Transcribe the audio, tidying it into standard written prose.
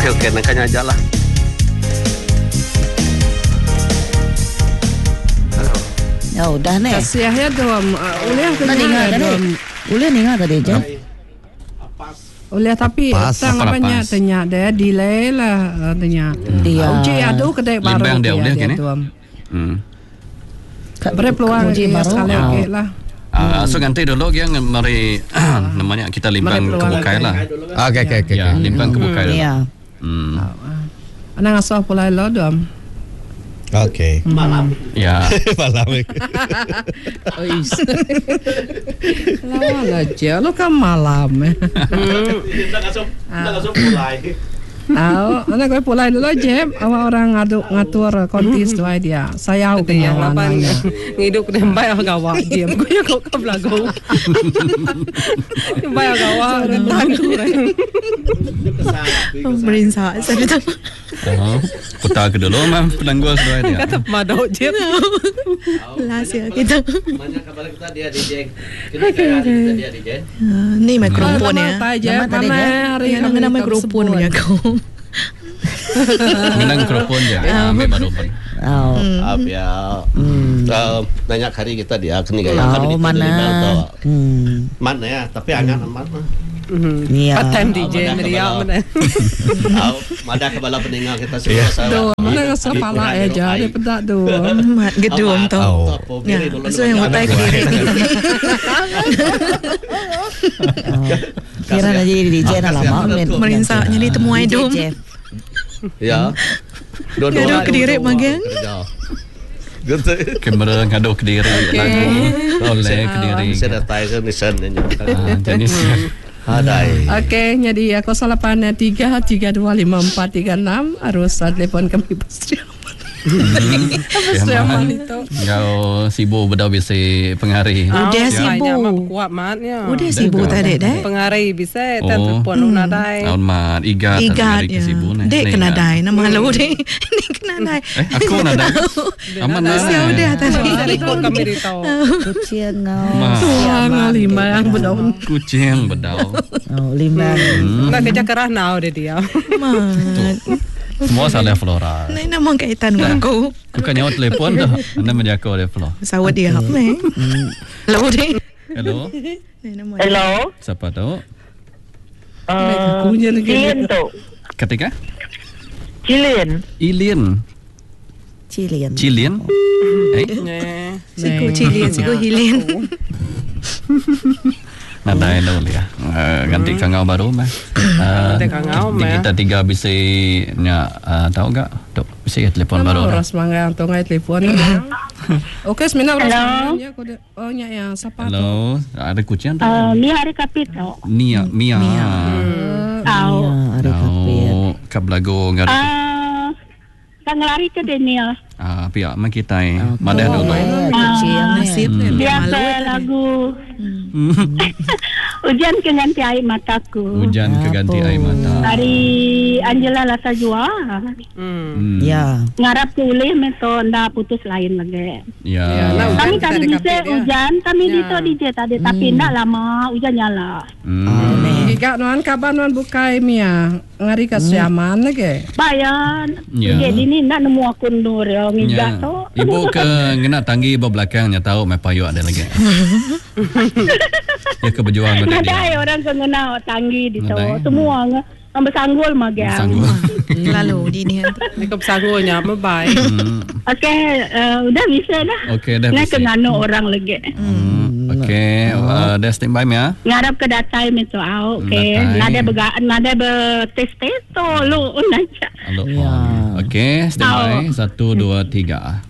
Okey, nakanya aja lah. Ya udah nih. Kasiah ya dom. Uliah Tadi ingat tadi. Uliah ingat tadi je. Uliah tapi tang apanya tanya dia delay lah tanya. Dia. Uji aduh kedai baru Limbang dia uliah kini. Beri peluang uji baru. sekali lagi lah. So ganti dulu yang mari namanya kita limbang kebukai lah. Okey. Ya, limbang kebukai dulu. Ya. Anak ngasuh pulai lo dom. Okey. Malam. Ya. Malam. Lama aja lo kan malam. Langsung mulai. Anak gue pulai dulu aja. Awak orang ngatur kontis doa dia. Saya aku yang lapan kenyawanannya. ngiduk nembay ang gawa dia. Gue yang kau kablago. Nembay ang gawa rentan kurang. Merinsa saya tu. Putar ke dulu mah penangguh doa dia. Kata madau je. Lasia kita. Mana kabar kita dia DJ. Kita dia DJ. Ni mikrofon ya. Nama tadi hari Nama mikrofon punya kau. Minang mikrofon je. Ambil baru pun. Apa ya? Banyak hari kita dia kini gaya kami di mana? Mana ya? Tapi angan mana? Iya. Paten DJ meriah mana. Mada kepala peninggal kita semua salah. Mana ngasuh pala aja dia pedak tu. Mat gedung tu. Ya. So yang utai ke diri. Kira nak jadi DJ nak lama. Merinsa jadi temu idom. Ya. Ngadu ke diri magang. Kamera ngadu ke diri lagu. Oleh ke diri. Saya dah tahu nisan ni. Jenis Adai. Okey, jadi 0833254436 harus telefon kami pasti. Pasti aman itu. Kau sibuk berdau bisa penghari. Udah sibuk. Kuat matnya. Udah sibuk tadi dah. Pengarai bisa telepon unadai. Tahun mat igat Igat ya. Dek kena dai nama lo dek. Ni kena dai. Aku nak dai. Aman lah. Ya udah tadi. Rekod kami beritahu. Kucing ngau. Wah, lima yang berdaun. Kucing berdau. Oh, lima. Nak kerja kerah now dia dia. Mat. Semua salah Flora. Ni nama kaitan dengan kau. Bukan nyawa telefon dah. Anda menjaga oleh Flora. Sawat dia apa ni? Hello dek. Hello. Hello. Siapa tahu? Cilin tu. Ketika? Cilin. Ilin. Cilin. Cilin. Siku cilin, siku hilin. Nadai dulu ya. Ganti kangau baru mah. Ganti kangau mah. Kita tiga bisa tahu enggak? Tok bisa telepon baru. Orang semangat tu ngai telepon. Okey, semina orang semangatnya aku dah. Oh nya yang siapa tu? Halo, ada kucing tu? Mia hari kapit tu. Mia. Tahu. Ada kapit. Kablago ngari. Sang lari ke Daniel. Pihak mak kita madah dulu. Kucing Nasib ni Biasa lagu. Hujan keganti air mataku. Hujan keganti air mata. Dari Angela Lasajua. Ya. Ngarap boleh meto nda putus lain lagi. Ya. Kami tadi bisa hujan, kami dito DJ tadi tapi ndak lama hujan nyala. Giga nuan kabar nuan bukai Mia. Ngari kasiaman lagi. Bayan. Ya. Jadi ni ndak nemu akun nur yang Ya. ngijak tu. Ibu ke ngena tanggi belakangnya tahu mai payu ada lagi. Ya ke berjuang dengan Ada dia. orang kena tanggi di tu. Nadai. Semua ambil sanggul magang. Sanggul. Lalu di ni. Ni kepesanggulnya baik. Okey, udah bisa dah. Okey dah Nak bisa. kena orang lagi. Okey, dah standby ya. Ngarap ke datai itu okey. Datai. Nada tes tu lu naja. Halo. Okey, standby. 1 2 3.